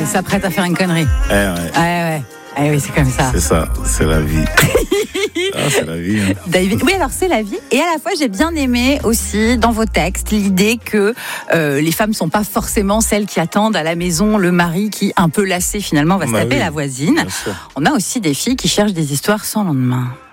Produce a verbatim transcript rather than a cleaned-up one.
s'apprête à faire une connerie. Eh ouais. Ouais, ouais. Eh oui, c'est comme ça. C'est ça, c'est la vie. Ah, c'est la vie. Hein. David, oui, alors c'est la vie. Et à la fois, j'ai bien aimé aussi dans vos textes l'idée que euh, les femmes sont pas forcément celles qui attendent à la maison le mari qui, un peu lassé finalement, va se Bah taper oui, la voisine. bien sûr. On a aussi des filles qui cherchent des histoires sans lendemain.